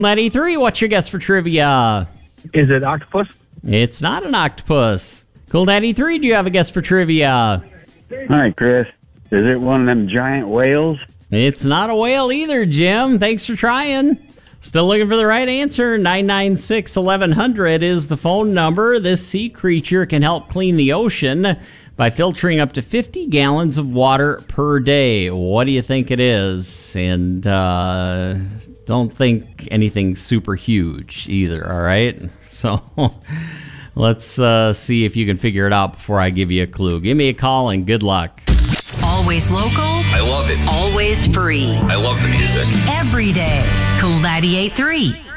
93, what's your guess for trivia? Is it octopus? It's not an octopus. Cool 93, do you have a guess for trivia? Hi, Chris. Is it one of them giant whales? It's not a whale either, Jim. Thanks for trying. Still looking for the right answer. 996-1100 is the phone number. This sea creature can help clean the ocean by filtering up to 50 gallons of water per day. What do you think it is? And don't think anything super huge either, all right? So let's see if you can figure it out before I give you a clue. Give me a call and good luck. Always local. I love it. Always free. I love the music. Every day. Cool 98.3.